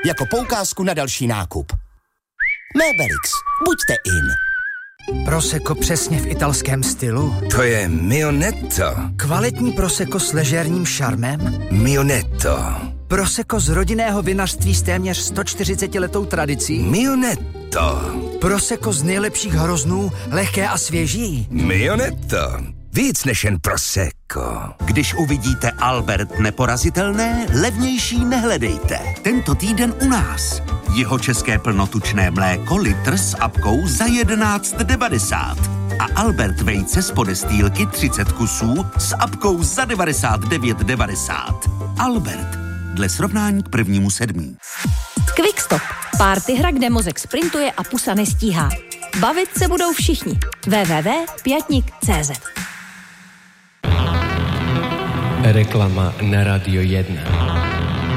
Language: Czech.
jako poukázku na další nákup. Mébelix, buďte in. Prosecco přesně v italském stylu. To je Mionetto. Kvalitní Prosecco s ležérním šarmem. Mionetto. Prosecco z rodinného vinařství s téměř 140letou tradicí. Mionetto. Prosecco z nejlepších hroznů, lehké a svěží. Mionetto. Víc než jen Prosecco. Když uvidíte Albert neporazitelné, levnější nehledejte. Tento týden u nás. Jihočeské plnotučné mléko litr s apkou za 11,90. A Albert vejce z podestýlky 30 kusů s apkou za 99,90. Albert. Dle srovnání k 1.7. Quickstop. Party hra, kde mozek sprintuje a pusa nestíhá. Bavit se budou všichni. www.piatnik.cz. Reklama na Radio 1.